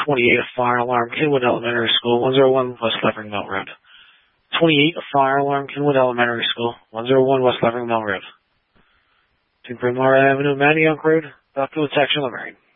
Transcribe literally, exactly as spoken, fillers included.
twenty-eight, a fire alarm, Kenwood Elementary School, one oh one West Levering Mill Road. twenty-eight, a fire alarm, Kenwood Elementary School, one oh one West Levering Mill Road. two Bryn Mawr Avenue, Manayunk Road, Buckwood Section, Levering.